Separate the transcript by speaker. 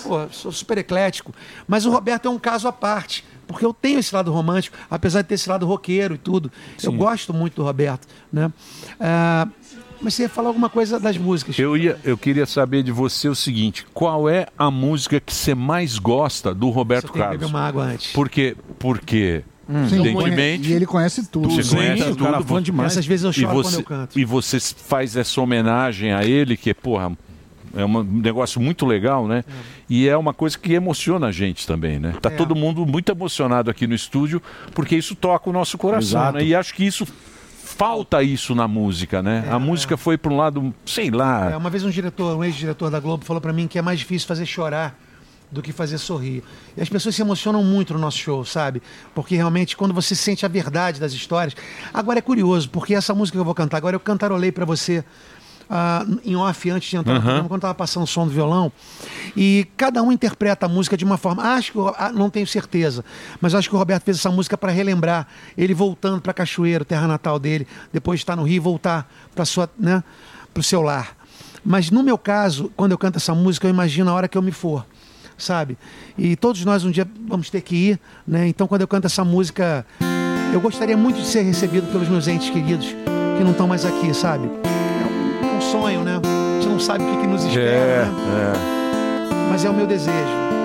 Speaker 1: pô, sou super eclético. Mas o Roberto é um caso à parte, porque eu tenho esse lado romântico, apesar de ter esse lado roqueiro e tudo. Sim. Eu gosto muito do Roberto, né? Mas você ia falar alguma coisa das músicas.
Speaker 2: Eu queria saber de você o seguinte: qual é a música que você mais gosta do Roberto Carlos?
Speaker 1: Beber uma água antes.
Speaker 2: Porque evidentemente.
Speaker 3: E ele conhece tudo.
Speaker 2: Você conhece tudo,
Speaker 4: cara, fã demais.
Speaker 1: Essas vezes eu choro quando eu canto.
Speaker 2: E você faz essa homenagem a ele, que, porra, é um negócio muito legal, né? E é uma coisa que emociona a gente também, né? Tá todo mundo muito emocionado aqui no estúdio, porque isso toca o nosso coração, né? E acho que falta isso na música, né? A música foi para um lado, sei lá...
Speaker 1: Uma vez um ex-diretor da Globo falou para mim que é mais difícil fazer chorar do que fazer sorrir. E as pessoas se emocionam muito no nosso show, sabe? Porque realmente quando você sente a verdade das histórias... Agora é curioso, porque essa música que eu vou cantar agora, eu cantarolei para você em off antes de entrar no programa, quando estava passando o som do violão, e cada um interpreta a música de uma forma. Acho que não tenho certeza, mas acho que o Roberto fez essa música para relembrar ele voltando para Cachoeiro, terra natal dele, depois de estar no Rio, voltar para o seu lar. Mas no meu caso, quando eu canto essa música, eu imagino a hora que eu me for, sabe? E todos nós um dia vamos ter que ir, né? Então quando eu canto essa música, eu gostaria muito de ser recebido pelos meus entes queridos que não estão mais aqui, sabe? Sonho, né? A gente não sabe o que nos espera, né? Mas é o meu desejo.